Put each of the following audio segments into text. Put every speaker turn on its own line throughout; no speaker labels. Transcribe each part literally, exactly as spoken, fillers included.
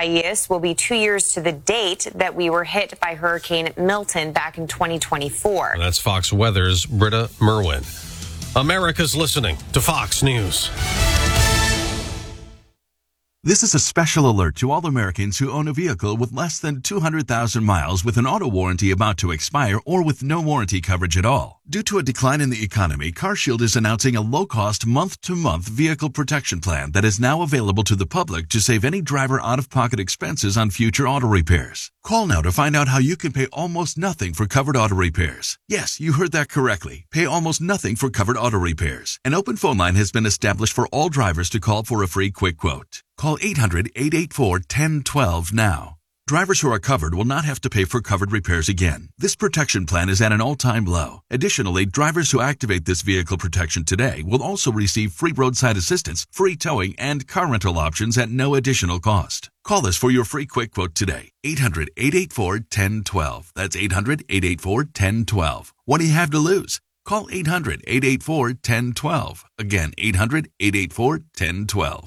Isaias will be two years to the date that we were hit by Hurricane Milton back in twenty twenty-four.
That's Fox Weather's Britta Merwin. America's listening to Fox News.
This is a special alert to all Americans who own a vehicle with less than two hundred thousand miles with an auto warranty about to expire or with no warranty coverage at all. Due to a decline in the economy, CarShield is announcing a low-cost month-to-month vehicle protection plan that is now available to the public to save any driver out-of-pocket expenses on future auto repairs. Call now to find out how you can pay almost nothing for covered auto repairs. Yes, you heard that correctly. Pay almost nothing for covered auto repairs. An open phone line has been established for all drivers to call for a free quick quote. Call eight hundred, eight eight four, one zero one two now. Drivers who are covered will not have to pay for covered repairs again. This protection plan is at an all-time low. Additionally, drivers who activate this vehicle protection today will also receive free roadside assistance, free towing, and car rental options at no additional cost. Call us for your free quick quote today. eight hundred, eight eight four, one zero one two. That's eight hundred, eight eight four, one zero one two. What do you have to lose? Call eight hundred, eight eight four, one zero one two. Again, eight hundred, eight eight four, one zero one two.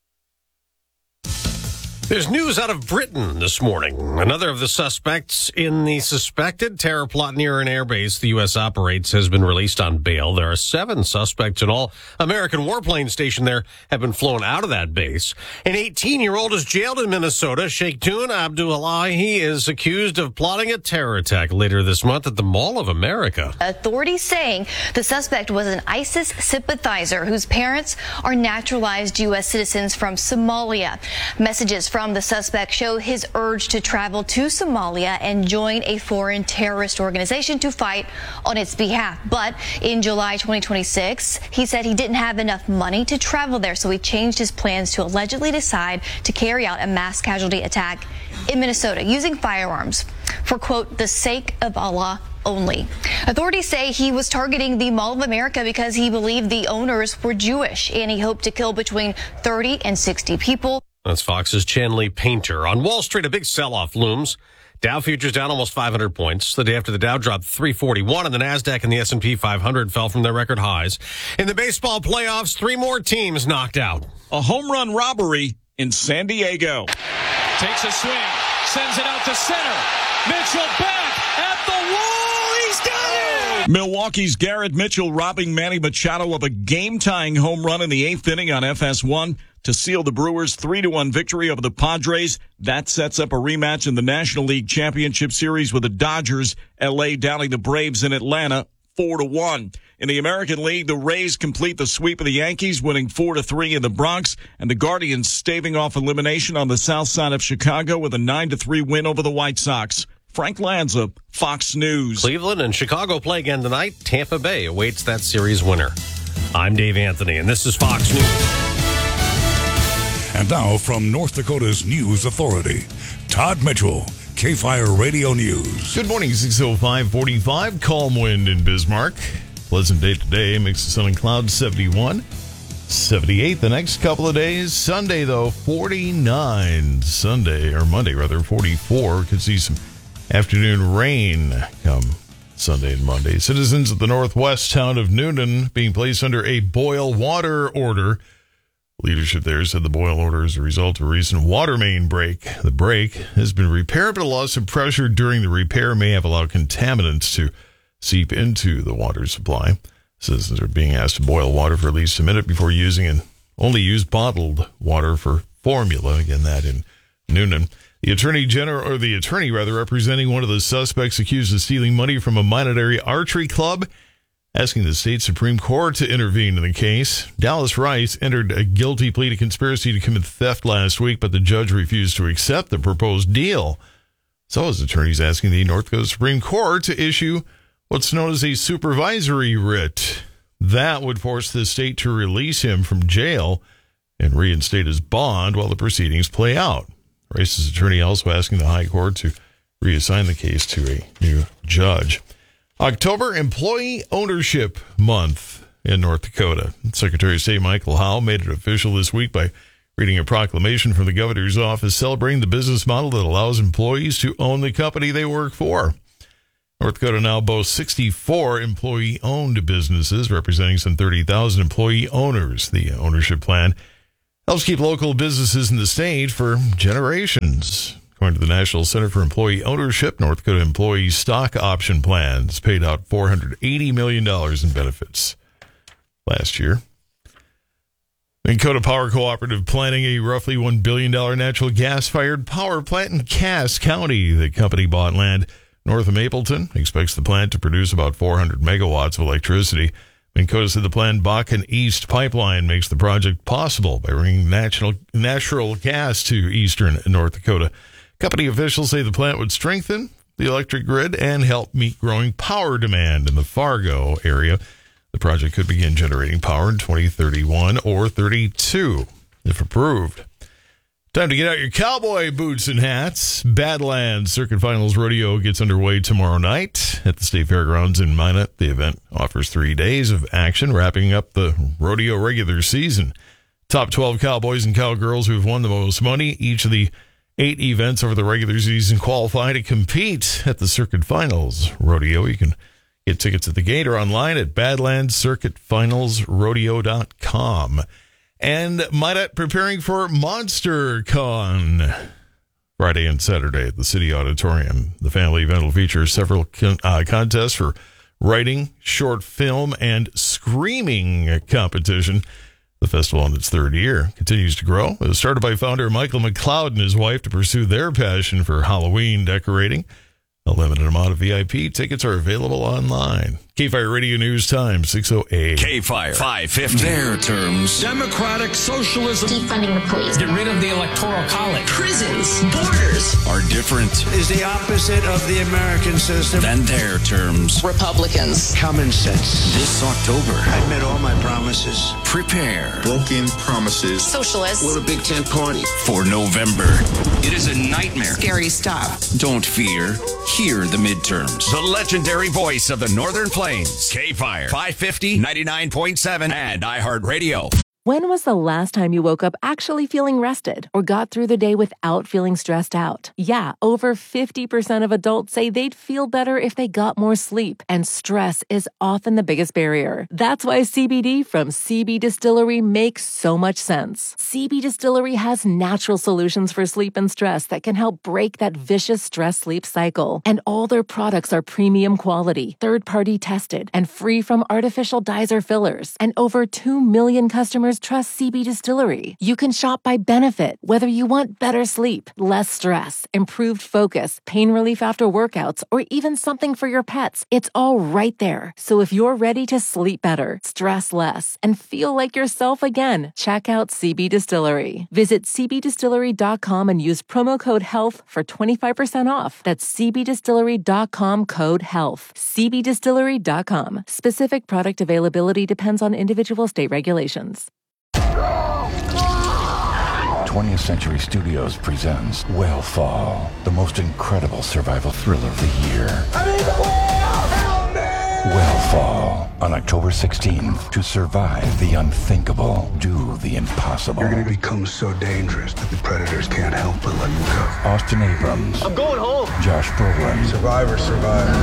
There's news out of Britain this morning. Another of the suspects in the suspected terror plot near an airbase the U S operates has been released on bail. There are seven suspects in all. American warplanes stationed there have been flown out of that base. An eighteen-year-old is jailed in Minnesota. Sheikhtun Abdullahi is accused of plotting a terror attack later this month at the Mall of America.
Authorities saying the suspect was an ISIS sympathizer whose parents are naturalized U S citizens from Somalia. Messages from From the suspect show his urge to travel to Somalia and join a foreign terrorist organization to fight on its behalf. But in July twenty twenty-six, he said he didn't have enough money to travel there, so he changed his plans to allegedly decide to carry out a mass casualty attack in Minnesota using firearms for, quote, the sake of Allah only. Authorities say he was targeting the Mall of America because he believed the owners were Jewish, and he hoped to kill between thirty and sixty people.
That's Fox's Chanley Painter. On Wall Street, a big sell-off looms. Dow futures down almost five hundred points. The day after the Dow dropped three forty-one, and the NASDAQ and the S and P five hundred fell from their record highs. In the baseball playoffs, three more teams knocked out.
A home run robbery in San Diego.
Takes a swing, sends it out to center. Mitchell back at the wall. He's got it!
Milwaukee's Garrett Mitchell robbing Manny Machado of a game-tying home run in the eighth inning on F S one to seal the Brewers' three to one victory over the Padres. That sets up a rematch in the National League Championship Series with the Dodgers. L A downing the Braves in Atlanta four to one. In the American League, the Rays complete the sweep of the Yankees, winning four to three in the Bronx, and the Guardians staving off elimination on the south side of Chicago with a nine to three win over the White Sox. Frank Lanza, Fox News.
Cleveland and Chicago play again tonight. Tampa Bay awaits that series winner. I'm Dave Anthony, and this is Fox News.
And now from North Dakota's News Authority, Todd Mitchell, K-Fire Radio News.
Good morning, six oh five forty-five. Calm wind in Bismarck. Pleasant day today. Mix of sun and clouds, seventy-one. seventy-eight the next couple of days. Sunday, though, forty-nine. Sunday, or Monday, rather, forty-four. Could see some afternoon rain come Sunday and Monday. Citizens of the northwest town of Newnan being placed under a boil water order. Leadership there said the boil order is a result of a recent water main break. The break has been repaired, but a loss of pressure during the repair may have allowed contaminants to seep into the water supply. Citizens are being asked to boil water for at least a minute before using and only use bottled water for formula. Again, that in Newnan. The attorney general, or the attorney rather, representing one of the suspects accused of stealing money from a Monterey Archery Club, asking the state Supreme Court to intervene in the case. Dallas Rice entered a guilty plea to conspiracy to commit theft last week, but the judge refused to accept the proposed deal. So his attorneys asking the North Dakota Supreme Court to issue what's known as a supervisory writ. That would force the state to release him from jail and reinstate his bond while the proceedings play out. Rice's attorney also asking the High Court to reassign the case to a new judge. October Employee Ownership Month in North Dakota. Secretary of State Michael Howell made it official this week by reading a proclamation from the governor's office celebrating the business model that allows employees to own the company they work for. North Dakota now boasts sixty-four employee-owned businesses, representing some thirty thousand employee owners. The ownership plan helps keep local businesses in the state for generations. According to the National Center for Employee Ownership, North Dakota Employee Stock Option Plans paid out four hundred eighty million dollars in benefits last year. Minn Kota Power Cooperative planning a roughly one billion dollars natural gas-fired power plant in Cass County. The company bought land north of Mapleton, expects the plant to produce about four hundred megawatts of electricity. Minn Kota said the planned Bakken East pipeline makes the project possible by bringing natural, natural gas to eastern North Dakota. Company officials say the plant would strengthen the electric grid and help meet growing power demand in the Fargo area. The project could begin generating power in twenty thirty-one or thirty-two, if approved. Time to get out your cowboy boots and hats. Badlands Circuit Finals Rodeo gets underway tomorrow night at the State Fairgrounds in Minot. The event offers three days of action, wrapping up the rodeo regular season. Top twelve cowboys and cowgirls who have won the most money each of the eight events over the regular season qualify to compete at the Circuit Finals Rodeo. You can get tickets at the gate or online at badlands circuit finals rodeo dot com. And Minot preparing for Monster Con Friday and Saturday at the City Auditorium. The family event will feature several con- uh, contests for writing, short film, and screaming competition. The festival, in its third year, continues to grow. It was started by founder Michael McLeod and his wife to pursue their passion for Halloween decorating. A limited amount of V I P tickets are available online. K-Fire Radio News Time, six oh eight.
K-Fire, five fifty. Their terms. Democratic socialism.
Defunding the police.
Get rid of the Electoral College.
Prisons. Borders.
Are different.
Is the opposite of the American system.
Than their terms.
Republicans.
Common sense.
This October.
I made all my promises.
Prepare.
Broken promises.
Socialists.
What a Big Tent party.
For November. It is a nightmare.
Scary stuff.
Don't fear. Hear the midterms. The legendary voice of the Northern Plains. K-Fire, five fifty, ninety-nine point seven, and iHeartRadio.
When was the last time you woke up actually feeling rested or got through the day without feeling stressed out? Yeah, over fifty percent of adults say they'd feel better if they got more sleep, and stress is often the biggest barrier. That's why C B D from C B Distillery makes so much sense. C B Distillery has natural solutions for sleep and stress that can help break that vicious stress-sleep cycle. And all their products are premium quality, third-party tested, and free from artificial dyes or fillers. And over two million customers trust C B Distillery. You can shop by benefit, whether you want better sleep, less stress, improved focus, pain relief after workouts, or even something for your pets. It's all right there. So if you're ready to sleep better, stress less, and feel like yourself again, check out C B Distillery. Visit c b distillery dot com and use promo code HEALTH for twenty-five percent off. That's c b distillery dot com code HEALTH. c b distillery dot com. Specific product availability depends on individual state regulations.
twentieth Century Studios presents Whale the most incredible survival thriller of the year.
I need the whale! Help me!
Whale on October sixteenth. To survive the unthinkable, do the impossible.
You're going to become so dangerous that the predators can't help but let you go.
Austin Abrams.
I'm going home.
Josh Brolin.
Survivor, survivor.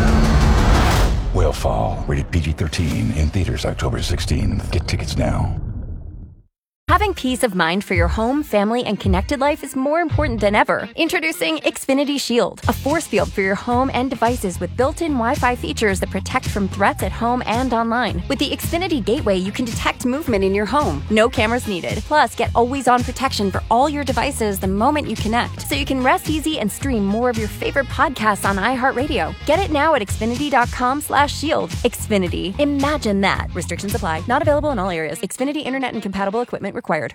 Whale rated P G thirteen in theaters October sixteenth. Get tickets now.
Having peace of mind for your home, family, and connected life is more important than ever. Introducing Xfinity Shield, a force field for your home and devices with built-in Wi-Fi features that protect from threats at home and online. With the Xfinity Gateway, you can detect movement in your home. No cameras needed. Plus, get always-on protection for all your devices the moment you connect, so you can rest easy and stream more of your favorite podcasts on iHeartRadio. Get it now at xfinity dot com slash shield. Xfinity. Imagine that. Restrictions apply. Not available in all areas. Xfinity Internet and compatible equipment required.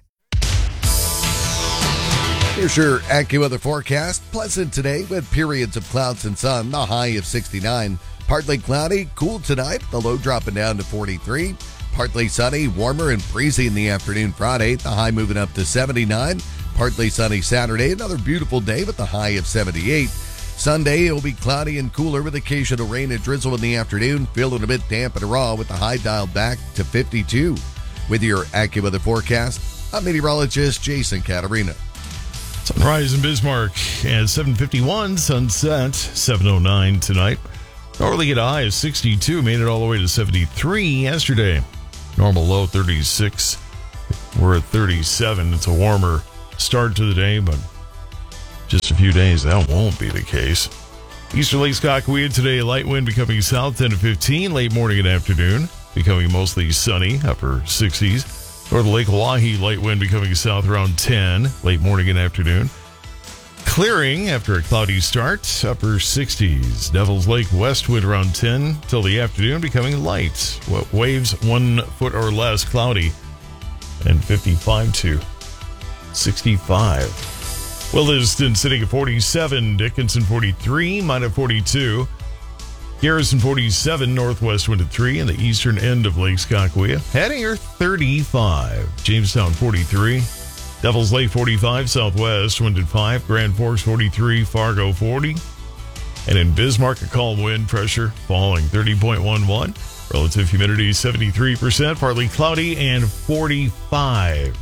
Here's your AccuWeather forecast. Pleasant today with periods of clouds and sun. The high of sixty-nine. Partly cloudy, cool tonight. The low dropping down to forty-three. Partly sunny, warmer and breezy in the afternoon Friday. The high moving up to seventy-nine. Partly sunny Saturday. Another beautiful day with the high of seventy-eight. Sunday, it'll be cloudy and cooler with occasional rain and drizzle in the afternoon. Feeling a bit damp and raw with the high dialed back to fifty-two. With your AccuWeather forecast, I'm meteorologist Jason Catarina.
Sunrise in Bismarck at seven fifty-one, sunset seven oh nine tonight. Northerly at a high of sixty-two, made it all the way to seventy-three yesterday. Normal low thirty-six. We're at thirty-seven. It's a warmer start to the day, but just a few days, that won't be the case. Eastern Lake Skakawea today, light wind becoming south ten to fifteen, late morning and afternoon, becoming mostly sunny, upper sixties. North Lake Oahe, light wind becoming south around ten, late morning and afternoon. Clearing after a cloudy start, upper sixties. Devil's Lake west wind around ten till the afternoon, becoming light. Waves one foot or less, cloudy, and fifty-five to sixty-five. Williston sitting at forty-seven, Dickinson forty-three, Minot forty-two, Garrison forty-seven, northwest wind at three, and the eastern end of Lake Skakawea. Hattinger thirty-five, Jamestown forty-three, Devil's Lake forty-five, southwest wind at five, Grand Forks forty-three, Fargo forty, and in Bismarck a calm wind, pressure falling thirty point one one, relative humidity seventy-three percent, partly cloudy and forty-five.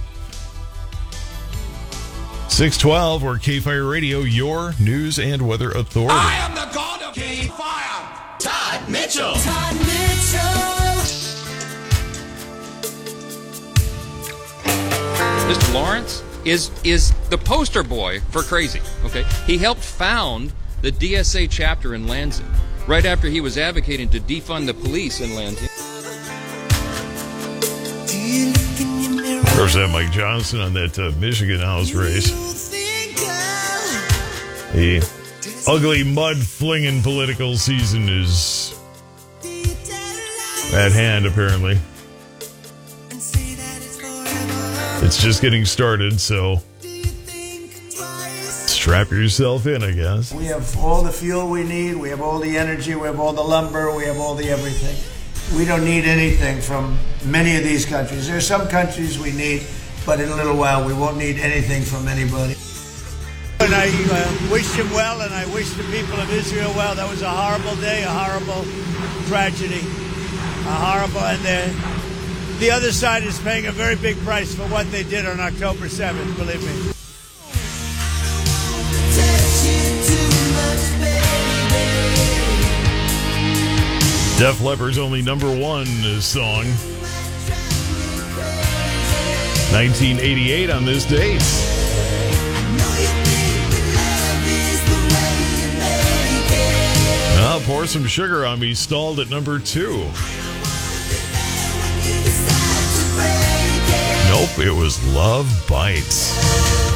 six twelve or K-Fire Radio, your news and weather authority.
I am the god of K-Fire, Todd Mitchell.
Todd Mitchell.
Mister Lawrence is is the poster boy for crazy. Okay, he helped found the D S A chapter in Lansing right after he was advocating to defund the police in Lansing.
Of course, that Mike Johnson on that uh, Michigan House race. The ugly mud-flinging political season is at hand, apparently. It's just getting started, so strap yourself in, I guess.
We have all the fuel we need. We have all the energy. We have all the lumber. We have all the everything. We don't need anything from many of these countries. There are some countries we need, but in a little while we won't need anything from anybody. And I uh, wish him well, and I wish the people of Israel well. That was a horrible day, a horrible tragedy, a horrible, and the, the other side is paying a very big price for what they did on October seventh, believe me.
Def Leppard's only number one song. nineteen eighty-eight on this date. Well, Pour Some Sugar on Me stalled at number two. Nope, it was Love Bites.